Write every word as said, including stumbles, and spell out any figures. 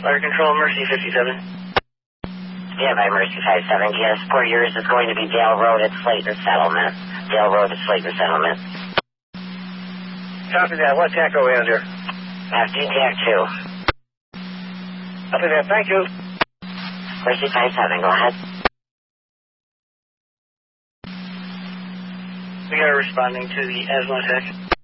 Fire Control, Mercy fifty-seven. Yeah, by Mercy five seven. Yes, for yours is going to be Dale Road at Slayton Settlement. Dale Road at Slayton Settlement. Copy that. What tack are we under? F D Tac two. Copy that. Thank you. Mercy five seven, go ahead. We are responding to the asthma attack.